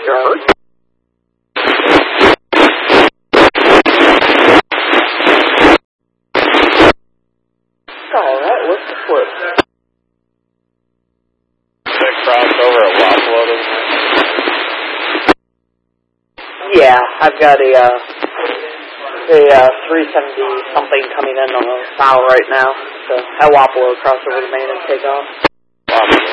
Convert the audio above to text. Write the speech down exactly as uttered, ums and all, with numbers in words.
your hurt. Alright, what's the flip? They crossed over at Wapello, doesn't it? Yeah, I've got a, uh, a, uh, three seventy something coming in on the bow right now. So, at Wapello, cross over the main and take off. Wapello.